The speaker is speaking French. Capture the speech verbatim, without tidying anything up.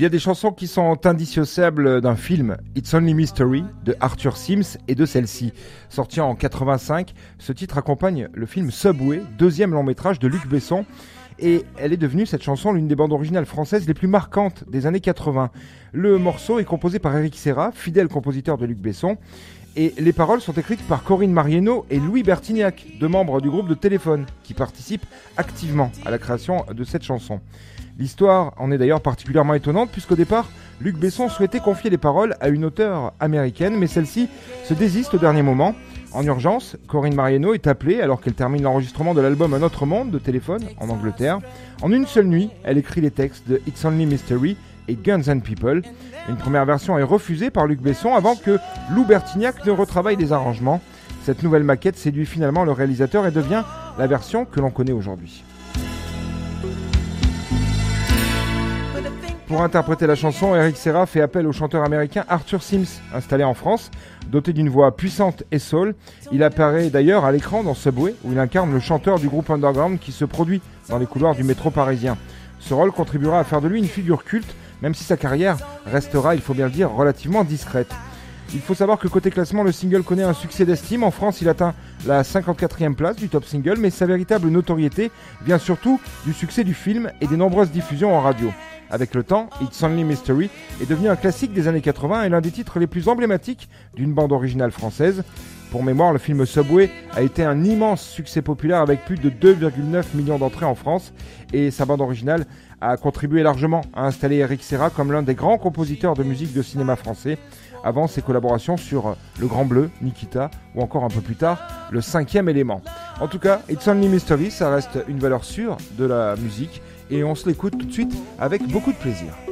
Il y a des chansons qui sont indissociables d'un film, It's Only Mystery, de Arthur Sims et de celle-ci. Sorti en quatre-vingt-cinq, ce titre accompagne le film Subway, deuxième long métrage de Luc Besson. Et elle est devenue, cette chanson, l'une des bandes originales françaises les plus marquantes des années quatre-vingts. Le morceau est composé par Eric Serra, fidèle compositeur de Luc Besson. Et les paroles sont écrites par Corinne Marieno et Louis Bertignac, deux membres du groupe de Téléphone, qui participent activement à la création de cette chanson. L'histoire en est d'ailleurs particulièrement étonnante, puisqu'au départ, Luc Besson souhaitait confier les paroles à une auteure américaine, mais celle-ci se désiste au dernier moment. En urgence, Corinne Marieno est appelée alors qu'elle termine l'enregistrement de l'album Un autre monde de Téléphone, en Angleterre. En une seule nuit, elle écrit les textes de It's Only Mystery et Guns and People. Une première version est refusée par Luc Besson avant que Lou Bertignac ne retravaille les arrangements. Cette nouvelle maquette séduit finalement le réalisateur et devient la version que l'on connaît aujourd'hui. Pour interpréter la chanson, Eric Serra fait appel au chanteur américain Arthur Sims, installé en France. Doté d'une voix puissante et soul, il apparaît d'ailleurs à l'écran dans Subway, où il incarne le chanteur du groupe underground qui se produit dans les couloirs du métro parisien. Ce rôle contribuera à faire de lui une figure culte, même si sa carrière restera, il faut bien le dire, relativement discrète. Il faut savoir que côté classement, le single connaît un succès d'estime. En France, il atteint la cinquante-quatrième place du top single, mais sa véritable notoriété vient surtout du succès du film et des nombreuses diffusions en radio. Avec le temps, It's Only Mystery est devenu un classique des années quatre-vingts et l'un des titres les plus emblématiques d'une bande originale française. Pour mémoire, le film Subway a été un immense succès populaire avec plus de deux virgule neuf millions d'entrées en France et sa bande originale a contribué largement à installer Eric Serra comme l'un des grands compositeurs de musique de cinéma français, avant ses collaborations sur Le Grand Bleu, Nikita ou encore un peu plus tard Le Cinquième Élément. En tout cas, It's Only Mystery, ça reste une valeur sûre de la musique et on se l'écoute tout de suite avec beaucoup de plaisir.